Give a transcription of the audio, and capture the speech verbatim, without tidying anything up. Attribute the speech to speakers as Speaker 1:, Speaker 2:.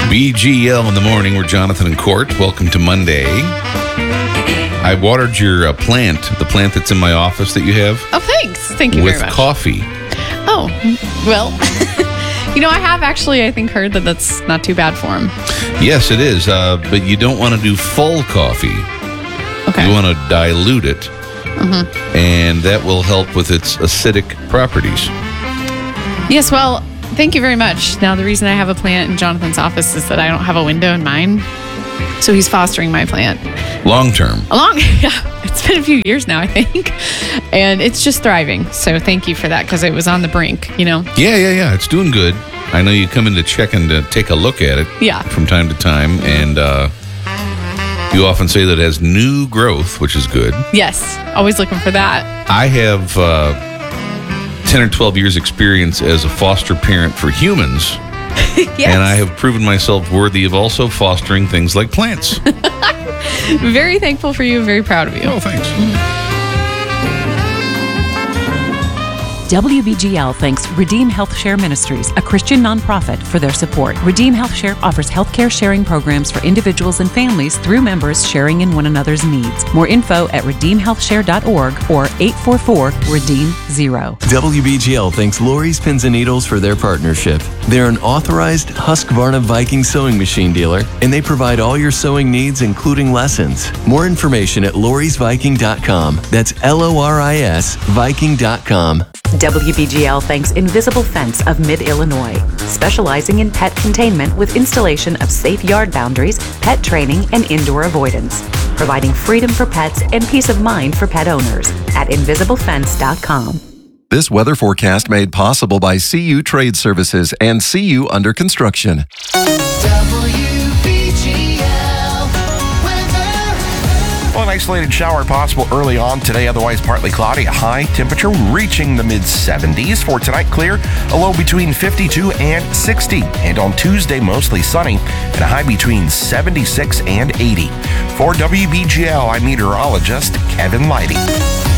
Speaker 1: B G L in the morning. We're Jonathan and Court. Welcome to Monday. I watered your uh, plant, the plant that's in my office that you have.
Speaker 2: Oh, thanks. Thank you
Speaker 1: with
Speaker 2: very much.
Speaker 1: coffee.
Speaker 2: Oh, well, you know, I have actually, I think, heard that that's not too bad for him.
Speaker 1: Yes, it is. Uh, but you don't want to do full coffee.
Speaker 2: Okay.
Speaker 1: You want to dilute it.
Speaker 2: Mm-hmm.
Speaker 1: And that will help with its acidic properties.
Speaker 2: Yes, well, thank you very much. Now, the reason I have a plant in Jonathan's office is that I don't have a window in mine. So he's fostering my plant.
Speaker 1: Long term.
Speaker 2: Along, yeah, it's been a few years now, I think. And it's just thriving. So thank you for that, because it was on the brink, you know?
Speaker 1: Yeah, yeah, yeah. It's doing good. I know you come in to check and to take a look at it
Speaker 2: Yeah.
Speaker 1: from time to time. And uh, you often say that it has new growth, which is good.
Speaker 2: Yes, always looking for that.
Speaker 1: I have uh, ten or twelve years experience as a foster parent for humans.
Speaker 2: Yes.
Speaker 1: And I have proven myself worthy of also fostering things like plants.
Speaker 2: Very thankful for you. Very proud of you.
Speaker 1: Oh, thanks.
Speaker 3: W B G L thanks Redeem Health Share Ministries, a Christian nonprofit, for their support. Redeem Health Share offers healthcare sharing programs for individuals and families through members sharing in one another's needs. More info at redeem health share dot org or eight four four, redeem zero.
Speaker 4: W B G L thanks Lori's Pins and Needles for their partnership. They're an authorized Husqvarna Viking sewing machine dealer, and they provide all your sewing needs, including lessons. More information at loris viking dot com. That's L O R I S Viking dot com.
Speaker 3: W B G L thanks Invisible Fence of Mid-Illinois, specializing in pet containment with installation of safe yard boundaries, pet training, and indoor avoidance, providing freedom for pets and peace of mind for pet owners at invisible fence dot com.
Speaker 5: This weather forecast made possible by C U Trade Services and C U Under Construction.
Speaker 6: Well, an isolated shower possible early on today, otherwise partly cloudy. A high temperature reaching the mid seventies. For tonight, clear, a low between fifty-two and sixty. And on Tuesday, mostly sunny, and a high between seventy-six and eighty. For W B G L, I'm meteorologist Kevin Leidy.